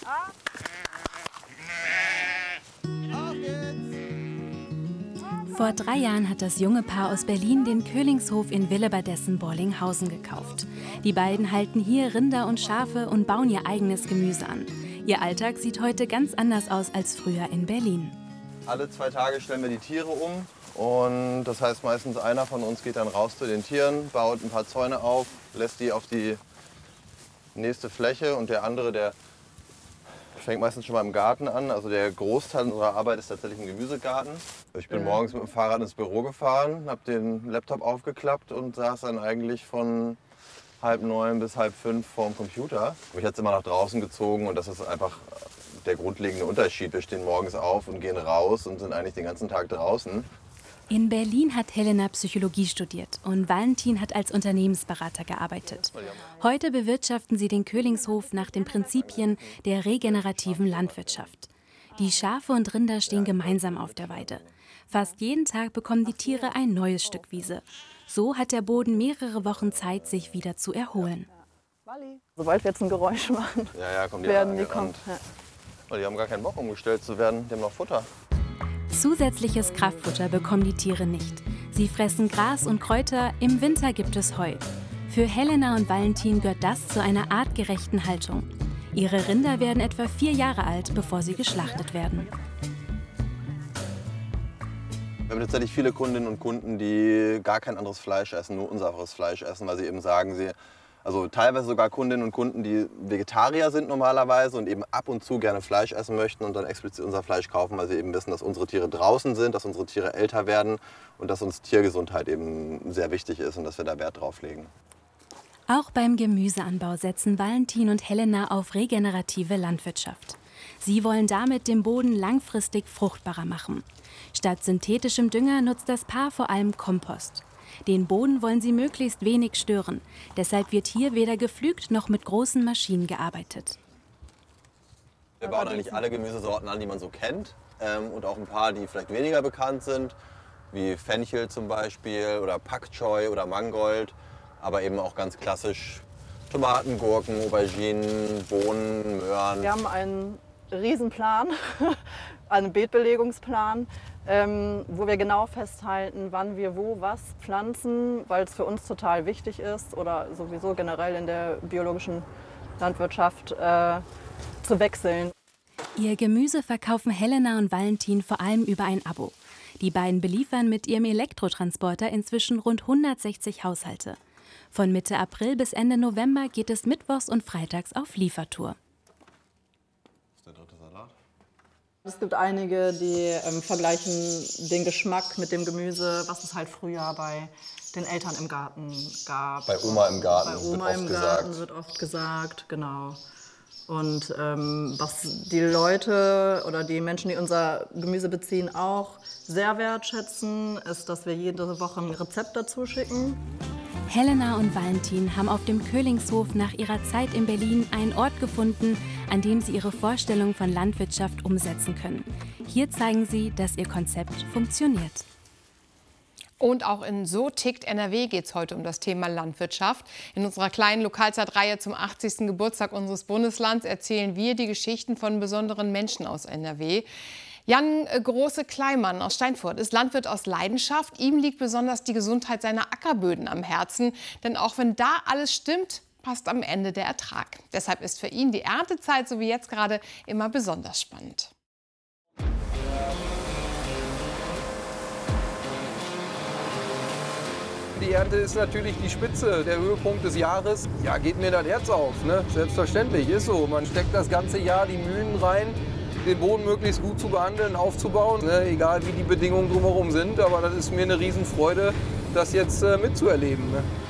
Vor 3 Jahren hat das junge Paar aus Berlin den Köhlingshof in Willebadessen-Borlinghausen gekauft. Die beiden halten hier Rinder und Schafe und bauen ihr eigenes Gemüse an. Ihr Alltag sieht heute ganz anders aus als früher in Berlin. Alle 2 Tage stellen wir die Tiere um. Und das heißt, meistens einer von uns geht dann raus zu den Tieren, baut ein paar Zäune auf, lässt die auf die nächste Fläche und der andere, der fängt meistens schon mal im Garten an. Also der Großteil unserer Arbeit ist tatsächlich im Gemüsegarten. Ich bin morgens mit dem Fahrrad ins Büro gefahren, habe den Laptop aufgeklappt und saß dann eigentlich von 8:30 bis 4:30 vorm Computer. Mich hat es immer nach draußen gezogen und das ist einfach der grundlegende Unterschied. Wir stehen morgens auf und gehen raus und sind eigentlich den ganzen Tag draußen. In Berlin hat Helena Psychologie studiert und Valentin hat als Unternehmensberater gearbeitet. Heute bewirtschaften sie den Köhlingshof nach den Prinzipien der regenerativen Landwirtschaft. Die Schafe und Rinder stehen gemeinsam auf der Weide. Fast jeden Tag bekommen die Tiere ein neues Stück Wiese. So hat der Boden mehrere Wochen Zeit, sich wieder zu erholen. Sobald wir jetzt ein Geräusch machen, werden die kommen. Die haben gar keinen Bock, umgestellt zu werden. Die haben noch Futter. Zusätzliches Kraftfutter bekommen die Tiere nicht. Sie fressen Gras und Kräuter, im Winter gibt es Heu. Für Helena und Valentin gehört das zu einer artgerechten Haltung. Ihre Rinder werden etwa 4 Jahre alt, bevor sie geschlachtet werden. Wir haben tatsächlich viele Kundinnen und Kunden, die gar kein anderes Fleisch essen, nur unseres Fleisch essen, weil sie eben sagen, also teilweise sogar Kundinnen und Kunden, die Vegetarier sind normalerweise und eben ab und zu gerne Fleisch essen möchten und dann explizit unser Fleisch kaufen, weil sie eben wissen, dass unsere Tiere draußen sind, dass unsere Tiere älter werden und dass uns Tiergesundheit eben sehr wichtig ist und dass wir da Wert drauf legen. Auch beim Gemüseanbau setzen Valentin und Helena auf regenerative Landwirtschaft. Sie wollen damit den Boden langfristig fruchtbarer machen. Statt synthetischem Dünger nutzt das Paar vor allem Kompost. Den Boden wollen sie möglichst wenig stören. Deshalb wird hier weder gepflügt noch mit großen Maschinen gearbeitet. Wir bauen eigentlich alle Gemüsesorten an, die man so kennt. Und auch ein paar, die vielleicht weniger bekannt sind, wie Fenchel zum Beispiel oder Pak Choi oder Mangold. Aber eben auch ganz klassisch Tomaten, Gurken, Auberginen, Bohnen, Möhren. Wir haben einen Riesenplan, einen Beetbelegungsplan, wo wir genau festhalten, wann wir wo was pflanzen, weil es für uns total wichtig ist oder sowieso generell in der biologischen Landwirtschaft zu wechseln. Ihr Gemüse verkaufen Helena und Valentin vor allem über ein Abo. Die beiden beliefern mit ihrem Elektrotransporter inzwischen rund 160 Haushalte. Von Mitte April bis Ende November geht es mittwochs und freitags auf Liefertour. Es gibt einige, die vergleichen den Geschmack mit dem Gemüse, was es halt früher bei den Eltern im Garten gab. Bei Oma im Garten, bei Oma im Garten wird oft gesagt, genau. Und was die Leute oder die Menschen, die unser Gemüse beziehen, auch sehr wertschätzen, ist, dass wir jede Woche ein Rezept dazu schicken. Helena und Valentin haben auf dem Köhlingshof nach ihrer Zeit in Berlin einen Ort gefunden, an dem sie ihre Vorstellung von Landwirtschaft umsetzen können. Hier zeigen sie, dass ihr Konzept funktioniert. Und auch in So tickt NRW geht es heute um das Thema Landwirtschaft. In unserer kleinen Lokalzeitreihe zum 80. Geburtstag unseres Bundeslands erzählen wir die Geschichten von besonderen Menschen aus NRW. Jan Große-Kleimann aus Steinfurt ist Landwirt aus Leidenschaft. Ihm liegt besonders die Gesundheit seiner Ackerböden am Herzen. Denn auch wenn da alles stimmt, passt am Ende der Ertrag. Deshalb ist für ihn die Erntezeit, so wie jetzt gerade, immer besonders spannend. Die Ernte ist natürlich die Spitze, der Höhepunkt des Jahres. Ja, geht mir das Herz auf, ne? Selbstverständlich, ist so. Man steckt das ganze Jahr die Mühen rein, den Boden möglichst gut zu behandeln, aufzubauen, ne? Egal wie die Bedingungen drumherum sind. Aber das ist mir eine Riesenfreude, das jetzt mitzuerleben. Ne?